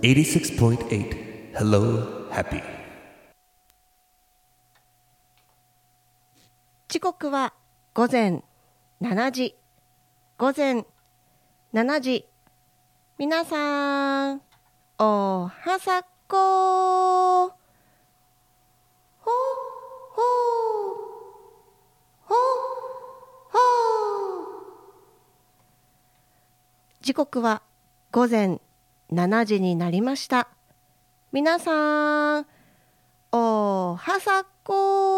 86.8 Hello Happy。 時刻は午前7時。皆さん、おはさっこ。ほほほほ。時刻は午前7時になりました。皆さん、おはさっこ。